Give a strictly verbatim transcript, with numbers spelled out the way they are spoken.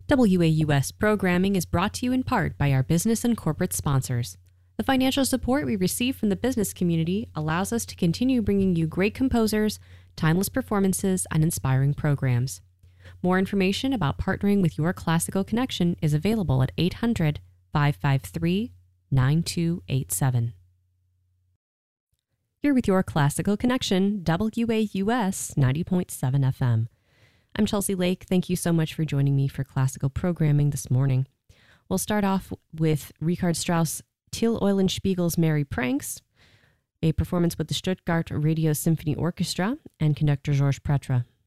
W A U S programming is brought to you in part by our business and corporate sponsors. The financial support we receive from the business community allows us to continue bringing you great composers, timeless performances, and inspiring programs. More information about partnering with Your Classical Connection is available at eight hundred, five five three, nine two eight seven. You're with Your Classical Connection, W A U S ninety point seven F M. I'm Chelsea Lake. Thank you so much for joining me for classical programming this morning. We'll start off with Richard Strauss Till Eulenspiegel's Merry Pranks, a performance with the Stuttgart Radio Symphony Orchestra and conductor Georges Pretre.